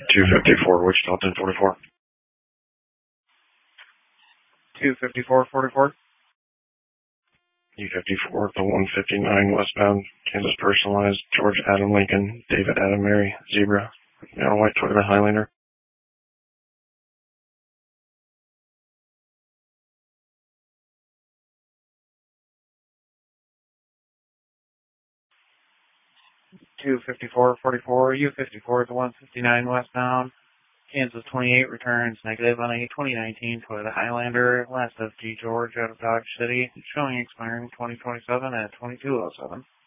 254, Wichita 1044. 254-44. U54, the 159 westbound, Kansas personalized, George Adam Lincoln, David Adam Mary, Zebra, now white Toyota Highlander. U54, the 159 westbound, Kansas 28 returns negative on a 2019 Toyota Highlander, last FG George out of Dodge City, showing expiring 2027 at 2207.